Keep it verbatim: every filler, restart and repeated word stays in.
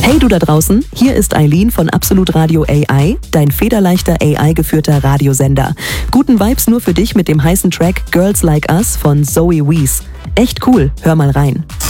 Hey du da draußen, hier ist Eileen von Absolut Radio A I, dein federleichter A I-geführter Radiosender. Guten Vibes nur für dich mit dem heißen Track Girls Like Us von Zoe Wees. Echt cool, hör mal rein.